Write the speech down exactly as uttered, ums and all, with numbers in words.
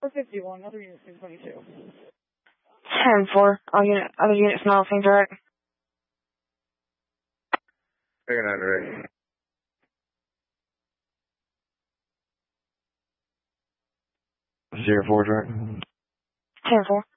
four fifty-one, other unit six twenty-two. ten four, all unit, other units smell same direct. Taking that direct. Zero four direct. ten four.